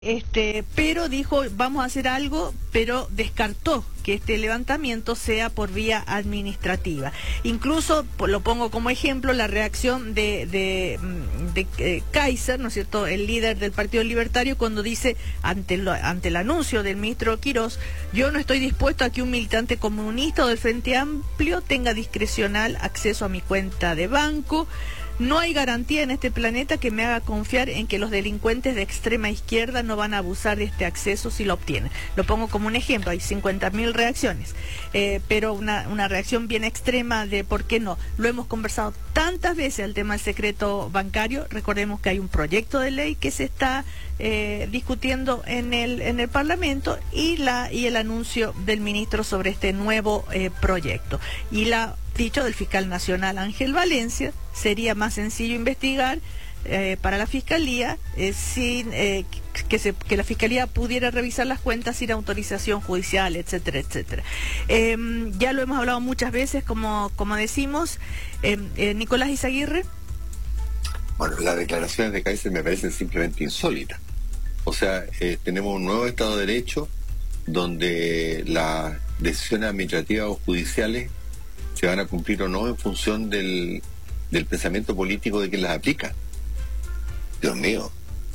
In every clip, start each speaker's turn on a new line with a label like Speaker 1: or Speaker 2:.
Speaker 1: Pero dijo, vamos a hacer algo, pero descartó que este levantamiento sea por vía administrativa. Incluso, lo pongo como ejemplo, la reacción de Kaiser, ¿no es cierto?, el líder del Partido Libertario, cuando dice, ante el anuncio del ministro Quirós, yo no estoy dispuesto a que un militante comunista o del Frente Amplio tenga discrecional acceso a mi cuenta de banco. No hay garantía en este planeta que me haga confiar en que los delincuentes de extrema izquierda no van a abusar de este acceso si lo obtienen. Lo pongo como un ejemplo, hay 50.000 reacciones, pero una reacción bien extrema de por qué no. Lo hemos conversado tantas veces, el tema del secreto bancario. Recordemos que hay un proyecto de ley que se está discutiendo en el Parlamento y el anuncio del ministro sobre este nuevo proyecto. Y dicho del fiscal nacional Ángel Valencia, sería más sencillo investigar para la fiscalía sin que la fiscalía pudiera revisar las cuentas sin autorización judicial, etcétera, etcétera. Ya lo hemos hablado muchas veces, como decimos. Nicolás Izaguirre.
Speaker 2: Bueno, las declaraciones de Kaiser me parecen simplemente insólitas. O sea, tenemos un nuevo Estado de Derecho donde las decisiones administrativas o judiciales se van a cumplir o no en función del pensamiento político de quien las aplica. Dios mío.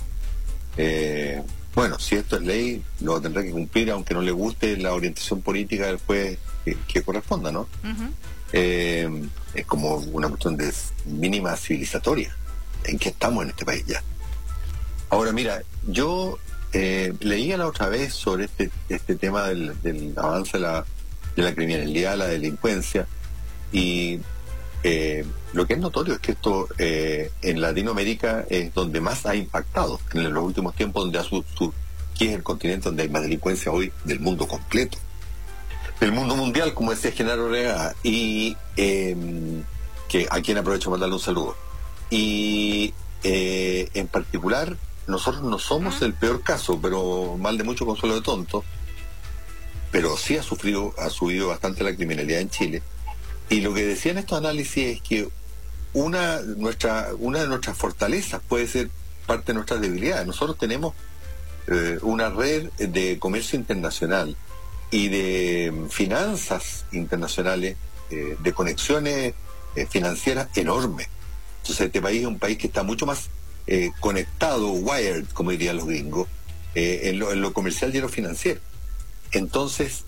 Speaker 2: Bueno, si esto es ley, lo tendrá que cumplir, aunque no le guste la orientación política del juez que corresponda, ¿no? Uh-huh. Es como una cuestión de mínima civilizatoria. ¿En qué estamos en este país ya? Ahora, mira, yo leía la otra vez sobre este tema del avance de la criminalidad, la delincuencia, y lo que es notorio es que esto en Latinoamérica es donde más ha impactado en los últimos tiempos, donde que es el continente donde hay más delincuencia hoy del mundo completo, del mundo mundial, como decía Genaro Orega, y que a quien aprovecho para darle un saludo. Y en particular, nosotros no somos el peor caso, pero mal de mucho consuelo de tonto, pero sí ha subido bastante la criminalidad en Chile. Y lo que decían estos análisis es que una de nuestras fortalezas puede ser parte de nuestras debilidades. Nosotros tenemos una red de comercio internacional y de finanzas internacionales, de conexiones financieras enormes. Entonces este país es un país que está mucho más conectado, wired, como dirían los gringos, en lo comercial y en lo financiero. Entonces,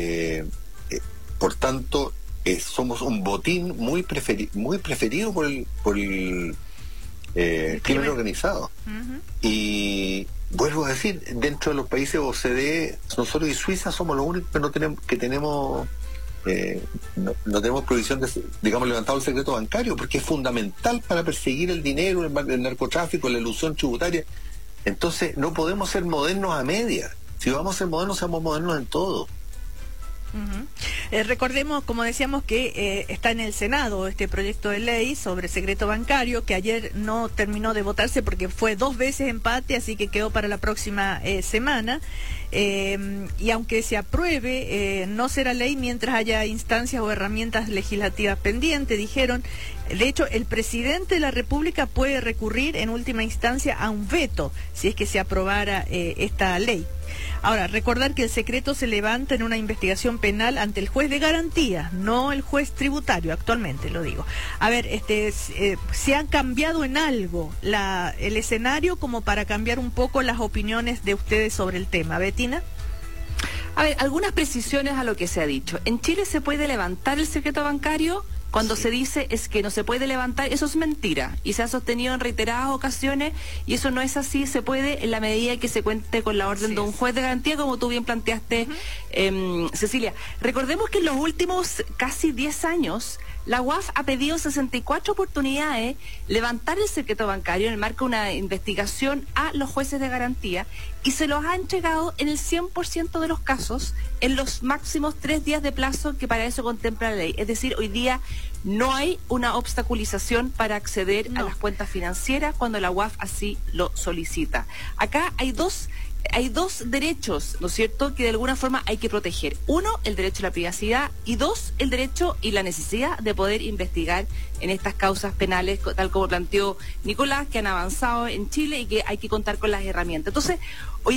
Speaker 2: por tanto, somos un botín muy preferido por el crimen organizado. Uh-huh. Y vuelvo a decir, dentro de los países OCDE, nosotros y Suiza somos los únicos que tenemos no tenemos prohibición de, digamos, levantado el secreto bancario, porque es fundamental para perseguir el dinero, el narcotráfico, la elusión tributaria. Entonces no podemos ser modernos a medias. Si vamos a ser modernos, seamos modernos en todo.
Speaker 1: Uh-huh. Recordemos, como decíamos, que está en el Senado este proyecto de ley sobre secreto bancario, que ayer no terminó de votarse porque fue 2 veces empate, así que quedó para la próxima semana. Y aunque se apruebe, no será ley mientras haya instancias o herramientas legislativas pendientes, dijeron. De hecho, el presidente de la República puede recurrir en última instancia a un veto si es que se aprobara esta ley. Ahora, recordar que el secreto se levanta en una investigación penal ante el juez de garantía, no el juez tributario, actualmente lo digo. A ver, ¿se han cambiado en algo el escenario como para cambiar un poco las opiniones de ustedes sobre el tema? Betina.
Speaker 3: A ver, algunas precisiones a lo que se ha dicho. En Chile se puede levantar el secreto bancario. Cuando se dice es que no se puede levantar, eso es mentira y se ha sostenido en reiteradas ocasiones y eso no es así. Se puede en la medida que se cuente con la orden de un juez de garantía, como tú bien planteaste, Cecilia. Recordemos que en los últimos casi 10 años la UAF ha pedido 64 oportunidades levantar el secreto bancario en el marco de una investigación a los jueces de garantía y se los ha entregado en el 100% de los casos en los máximos 3 días de plazo que para eso contempla la ley. Es decir, hoy día no hay una obstaculización para acceder a las cuentas financieras cuando la UAF así lo solicita. Acá hay 2 hay dos derechos, ¿no es cierto?, que de alguna forma hay que proteger. Uno, el derecho a la privacidad, y dos, el derecho y la necesidad de poder investigar en estas causas penales, tal como planteó Nicolás, que han avanzado en Chile y que hay que contar con las herramientas. Entonces, hoy